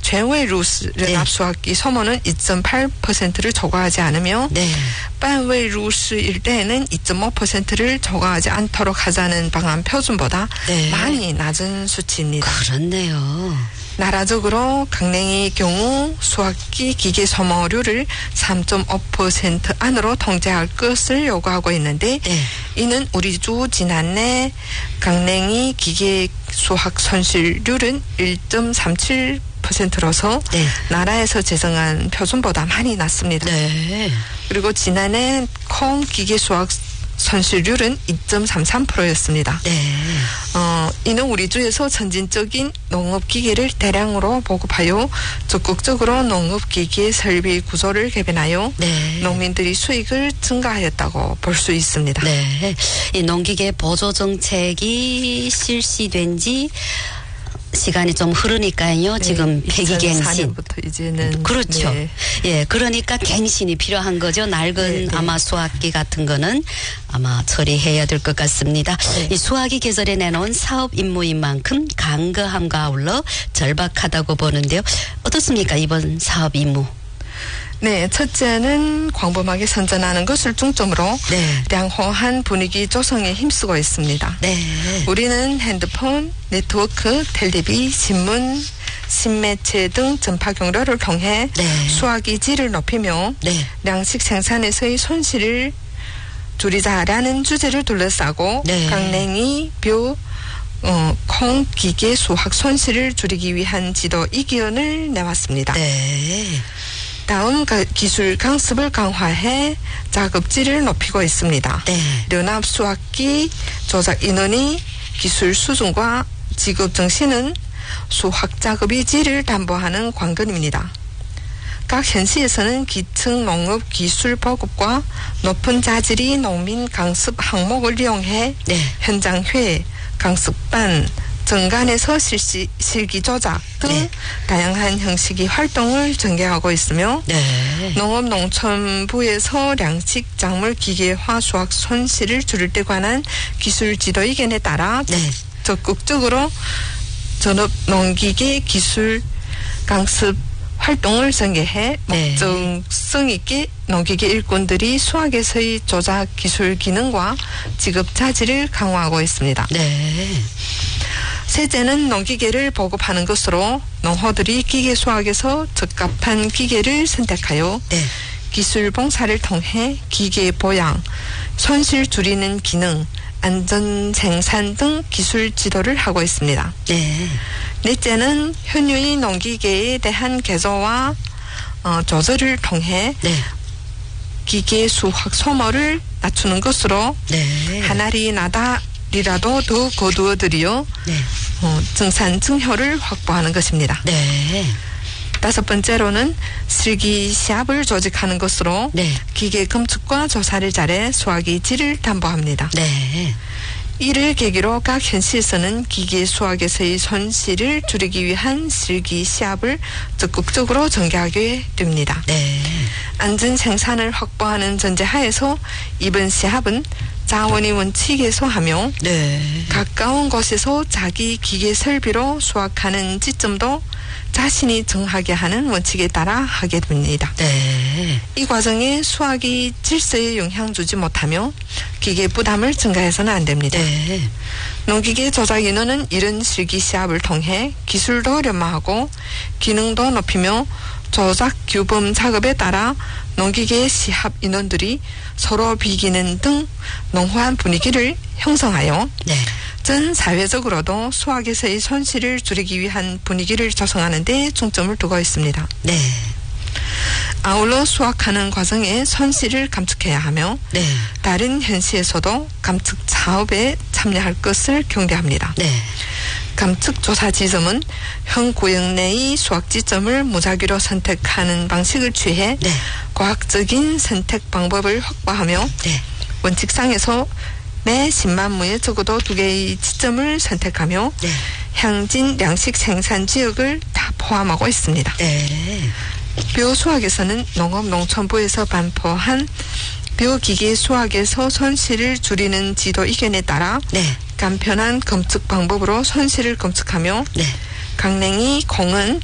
최후의 루스 연합수학기 소모는 2.8%를 초과하지 않으며 네. 반웨이 루스일 때에는 2.5%를 초과하지 않도록 하자는 방안 표준보다 네. 많이 낮은 수치입니다. 그렇네요. 나라적으로 강냉이 경우 수학기 기계 소모율을 3.5% 안으로 통제할 것을 요구하고 있는데 네. 이는 우리 주 지난해 강냉이 기계 수학 손실률은 1.37%로서 네. 나라에서 제정한 표준보다 많이 낮습니다. 네. 그리고 지난해 콩 기계 수학 손실률은 2.33%였습니다. 네. 이는 우리 주에서 선진적인 농업기계를 대량으로 보급하여 적극적으로 농업기계 설비 구조를 개편하여 네. 농민들이 수익을 증가하였다고 볼 수 있습니다. 네. 이 농기계 보조 정책이 실시된 지 시간이 좀 흐르니까요. 네, 지금 폐기갱신. 2004년부터 이제는 그렇죠. 네. 예, 그러니까 갱신이 필요한 거죠. 낡은 네, 네. 아마 수학기 같은 거는 아마 처리해야 될 것 같습니다. 네. 이 수학기 개설에 내놓은 사업 임무인 만큼 간거함과 아울러 절박하다고 보는데요. 어떻습니까? 이번 사업 임무. 네, 첫째는 광범하게 선전하는 것을 중점으로 네. 양호한 분위기 조성에 힘쓰고 있습니다. 네. 우리는 핸드폰, 네트워크, 텔레비, 신문, 신매체 등 전파 경로를 통해 네. 수학의 질을 높이며 네. 粮食 생산에서의 손실을 줄이자라는 주제를 둘러싸고 네. 강냉이, 벼, 콩, 기계, 수학 손실을 줄이기 위한 지도 이견을 내왔습니다. 네. 다음 기술 강습을 강화해 작업질을 높이고 있습니다. 네. 연합 수학기 조작 인원이 기술 수준과 직업 정신은 수학 작업의 질을 담보하는 관건입니다. 각 현시에서는 기층 농업 기술 보급과 높은 자질의 농민 강습 항목을 이용해 네. 현장 회의, 강습반, 정관에서 실기 조작 등 네. 다양한 형식의 활동을 전개하고 있으며 네. 농업농촌부에서粮食 작물 기계화 수학 손실을 줄일 때 관한 기술 지도 의견에 따라 네. 적극적으로 전업 농기계 기술 강습 활동을 전개해 네. 목적성 있게 농기계 일꾼들이 수학에서의 조작 기술 기능과 직업 자질을 강화하고 있습니다. 네. 셋째는 농기계를 보급하는 것으로 농호들이 기계 수학에서 적합한 기계를 선택하여 네. 기술 봉사를 통해 기계 보양, 손실 줄이는 기능, 안전 생산 등 기술 지도를 하고 있습니다. 네. 넷째는 현유의 농기계에 대한 개조와 조절을 통해 네. 기계 수학 소모를 낮추는 것으로 네. 한 알이 나달이라도 더 거두어들여 네. 증산 증효를 확보하는 것입니다. 네. 다섯 번째로는 실기 시합을 조직하는 것으로 네. 기계 검측과 조사를 잘해 수학의 질을 담보합니다. 네. 이를 계기로 각 현시에서는 기계 수학에서의 손실을 줄이기 위한 실기 시합을 적극적으로 전개하게 됩니다. 네. 안전 생산을 확보하는 전제하에서 이번 시합은 자원의 원칙에서 하며 네. 가까운 곳에서 자기 기계 설비로 수학하는 지점도 자신이 정하게 하는 원칙에 따라 하게 됩니다. 네. 이 과정에 수학이 질서에 영향 주지 못하며 기계 부담을 증가해서는 안 됩니다. 네. 농기계 조작 인원은 이런 실기 시합을 통해 기술도 연마하고 기능도 높이며 조작 규범 작업에 따라 농기계 시합 인원들이 서로 비기는 등 농후한 분위기를 형성하여 네. 전 사회적으로도 수학에서의 손실을 줄이기 위한 분위기를 조성하는 데 중점을 두고 있습니다. 네. 아울러 수학하는 과정에 손실을 감축해야 하며 네. 다른 현시에서도 감축 사업에 참여할 것을 경대합니다. 네. 감축 조사 지점은 현 구역 내의 수학 지점을 무작위로 선택하는 방식을 취해 네. 과학적인 선택 방법을 확보하며 네. 원칙상에서 매 10만 무에 적어도 2개의 지점을 선택하며 네. 향진粮食 생산 지역을 다 포함하고 있습니다. 네. 벼수학에서는 농업농촌부에서 반포한 벼기계 수학에서 손실을 줄이는 지도 의견에 따라 네. 간편한 검측 방법으로 손실을 검측하며 네. 강냉이 콩은